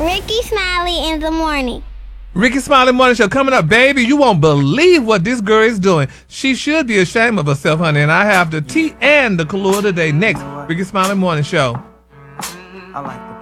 Ricky Smiley in the morning. Ricky Smiley Morning Show coming up, baby. You won't believe what this girl is doing. She should be ashamed of herself, honey. And I have the tea and the Kahlua today. Next, Ricky Smiley Morning Show. I like